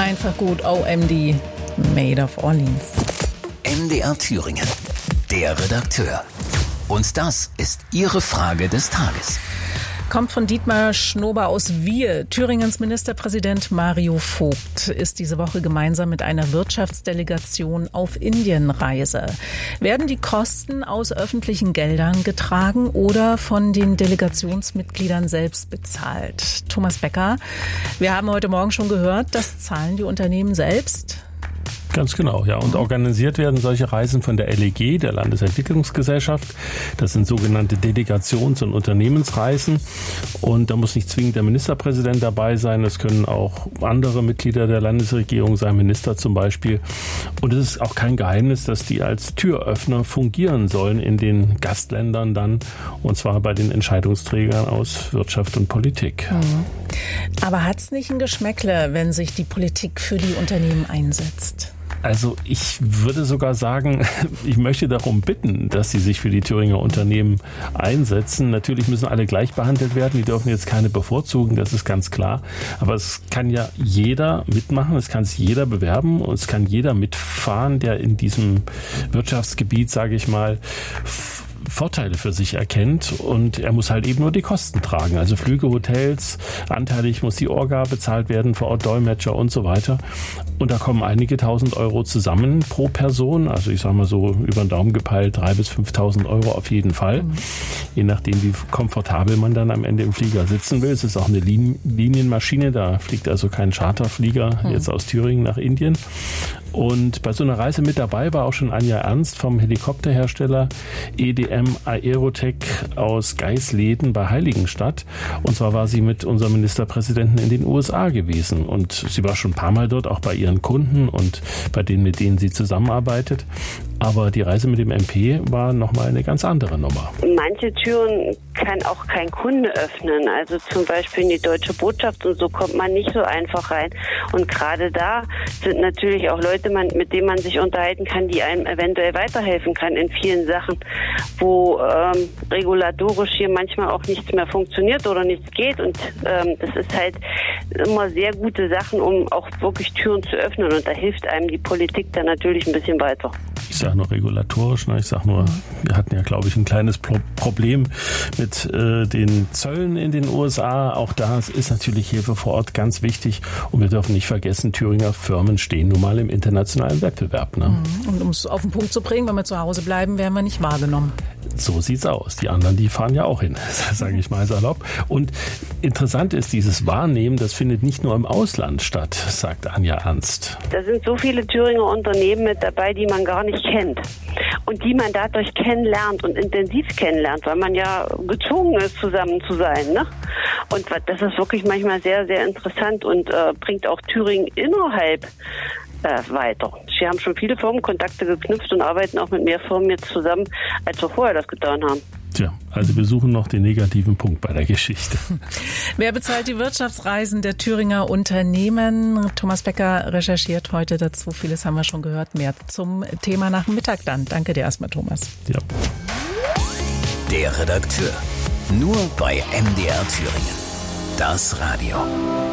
Einfach gut, OMD, Made of Orleans. MDR Thüringen, der Redakteur. Und das ist Ihre Frage des Tages. Kommt von Dietmar Schnober aus Wiehe. Thüringens Ministerpräsident Mario Vogt ist diese Woche gemeinsam mit einer Wirtschaftsdelegation auf Indienreise. Werden die Kosten aus öffentlichen Geldern getragen oder von den Delegationsmitgliedern selbst bezahlt? Thomas Becker, wir haben heute Morgen schon gehört, das zahlen die Unternehmen selbst. Ganz genau, ja. Und organisiert werden solche Reisen von der LEG, der Landesentwicklungsgesellschaft. Das sind sogenannte Delegations- und Unternehmensreisen. Und da muss nicht zwingend der Ministerpräsident dabei sein. Es können auch andere Mitglieder der Landesregierung sein, Minister zum Beispiel. Und es ist auch kein Geheimnis, dass die als Türöffner fungieren sollen in den Gastländern dann. Und zwar bei den Entscheidungsträgern aus Wirtschaft und Politik. Aber hat es nicht ein Geschmäckle, wenn sich die Politik für die Unternehmen einsetzt? Also ich würde sogar sagen, ich möchte darum bitten, dass sie sich für die Thüringer Unternehmen einsetzen. Natürlich müssen alle gleich behandelt werden. Die dürfen jetzt keine bevorzugen, das ist ganz klar. Aber es kann ja jeder mitmachen, es kann sich jeder bewerben und es kann jeder mitfahren, der in diesem Wirtschaftsgebiet, sage ich mal, Vorteile für sich erkennt, und er muss halt eben nur die Kosten tragen. Also Flüge, Hotels, anteilig muss die Orga bezahlt werden, vor Ort Dolmetscher und so weiter. Und da kommen einige tausend Euro zusammen pro Person. Also ich sage mal so über den Daumen gepeilt 3.000 bis 5.000 Euro auf jeden Fall. Je nachdem, wie komfortabel man dann am Ende im Flieger sitzen will. Es ist auch eine Linienmaschine, da fliegt also kein Charterflieger jetzt aus Thüringen nach Indien. Und bei so einer Reise mit dabei war auch schon Anja Ernst vom Helikopterhersteller EDM Aerotech aus Geisleden bei Heiligenstadt. Und zwar war sie mit unserem Ministerpräsidenten in den USA gewesen. Und sie war schon ein paar Mal dort, auch bei ihren Kunden und bei denen, mit denen sie zusammenarbeitet. Aber die Reise mit dem MP war nochmal eine ganz andere Nummer. Manche Türen kann auch kein Kunde öffnen. Also zum Beispiel in die Deutsche Botschaft und so kommt man nicht so einfach rein. Und gerade da sind natürlich auch Leute, mit denen man sich unterhalten kann, die einem eventuell weiterhelfen kann in vielen Sachen, wo regulatorisch hier manchmal auch nichts mehr funktioniert oder nichts geht. Und das ist halt immer sehr gute Sachen, um auch wirklich Türen zu öffnen. Und da hilft einem die Politik dann natürlich ein bisschen weiter. Ich sage nur regulatorisch, ich sage nur, wir hatten ja, glaube ich, ein kleines Problem mit den Zöllen in den USA. Auch da ist natürlich Hilfe vor Ort ganz wichtig. Und wir dürfen nicht vergessen, Thüringer Firmen stehen nun mal im internationalen Wettbewerb. Ne? Und um es auf den Punkt zu bringen, wenn wir zu Hause bleiben, werden wir nicht wahrgenommen. So sieht's aus. Die anderen, die fahren ja auch hin, sage ich mal salopp. Und interessant ist, dieses Wahrnehmen, das findet nicht nur im Ausland statt, sagt Anja Ernst. Da sind so viele Thüringer Unternehmen mit dabei, die man gar nicht kennt und die man dadurch kennenlernt und intensiv kennenlernt, weil man ja gezwungen ist, zusammen zu sein. Ne? Und das ist wirklich manchmal sehr, sehr interessant und bringt auch Thüringen innerhalb weiter. Wir haben schon viele Firmenkontakte geknüpft und arbeiten auch mit mehr Firmen jetzt zusammen, als wir vorher das getan haben. Tja, also wir suchen noch den negativen Punkt bei der Geschichte. Wer bezahlt die Wirtschaftsreisen der Thüringer Unternehmen? Thomas Becker recherchiert heute dazu. Vieles haben wir schon gehört. Mehr zum Thema nach dem Mittag dann. Danke dir erstmal, Thomas. Ja. Der Redakteur. Nur bei MDR Thüringen. Das Radio.